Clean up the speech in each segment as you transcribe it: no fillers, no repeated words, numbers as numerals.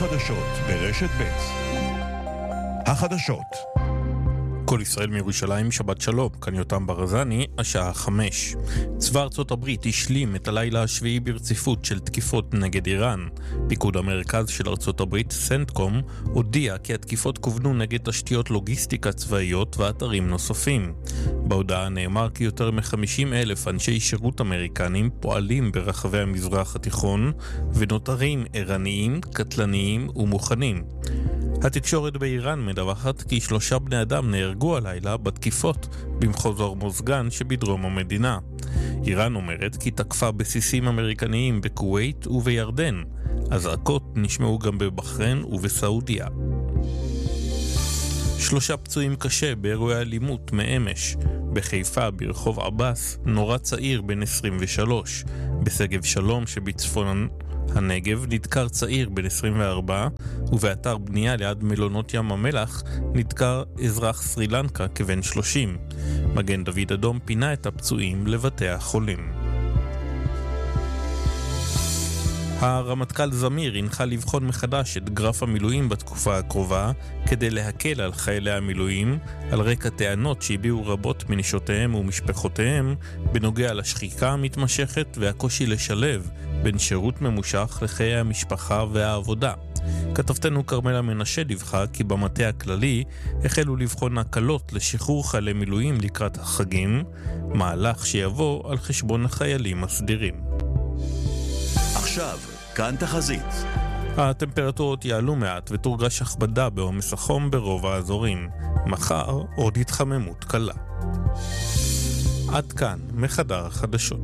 החדשות ברשת ב'. החדשות. כל ישראל מירושלים, שבת שלום, כאן יותם ברזני, השעה 5. צבא ארצות הברית השלים את הלילה השביעי ברציפות של תקיפות נגד איראן. פיקוד המרכז של ארצות הברית, סנטקום, הודיע כי התקיפות כוונו נגד תשתיות לוגיסטיקה צבאיות ואתרים נוספים. בהודעה נאמר כי יותר מ-50,000 אנשי שירות אמריקנים פועלים ברחבי המזרח התיכון ונותרים ערניים, קטלניים ומוכנים. התקשורת באיראן מדווחת כי 3 בני אדם נהרגו הלילה בתקיפות במחוז הורמוזגן שבדרום המדינה. איראן אומרת כי תקפה בסיסים אמריקניים בכווית ובירדן. אזעקות נשמעו גם בבחריין ובסעודיה. 3 פצועים קשה באירועי אלימות מאמש. בחיפה ברחוב עבאס נורה צעיר בן 23. בשגב שלום שבצפון הנגב נדקר צעיר בן 24, ובאתר בנייה ליד מלונות ים המלח נדקר אזרח סרי לנקה כבן 30. מגן דוד אדום פינה את הפצועים לבתי החולים. הרמטכ"ל זמיר הנחה לבחון מחדש את גרף המילואים בתקופה הקרובה כדי להקל על חיילי המילואים על רקע טענות שהביאו רבות מנשותיהם ומשפחותיהם בנוגע לשחיקה המתמשכת והקושי לשלב בין שירות ממושך לחיי המשפחה והעבודה. כתבתנו קרמלה מנשה דיווחה כי במטה הכללי החלו לבחון הקלות לשחרור חיילי מילואים לקראת החגים, מהלך שיבוא על חשבון החיילים הסדירים. עכשיו, כאן תחזית. הטמפרטורות יעלו מעט ותורגש הכבדה בעומס החום ברוב האזורים. מחר עוד התחממות קלה. עד כאן מחדר החדשות.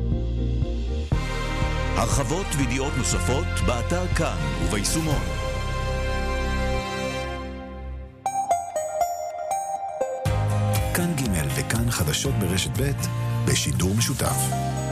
הרחבות וידיעות נוספות באתר כאן וביישומון. כאן ג' וכאן חדשות ברשת ב' בשידור משותף.